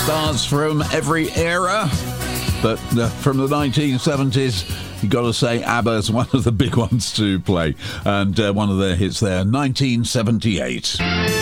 Stars from every era, but from the 1970s, you got to say ABBA's one of the big ones to play, and one of their hits there, 1978.